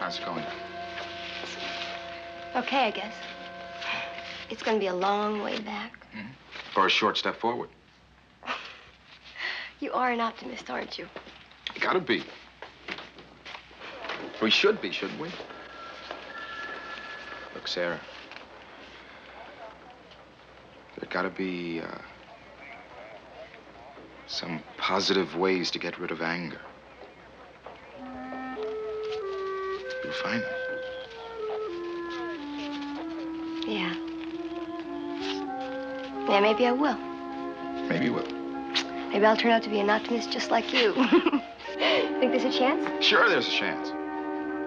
How's it going? Okay, I guess. It's going to be a long way back. Or a short step forward. You are an optimist, aren't you? You gotta be. We should be, shouldn't we? Look, Sarah. There gotta be, some positive ways to get rid of anger. You'll find them. Yeah. Yeah, maybe I will. Maybe you will. Maybe I'll turn out to be an optimist just like you. Think there's a chance? Sure, there's a chance.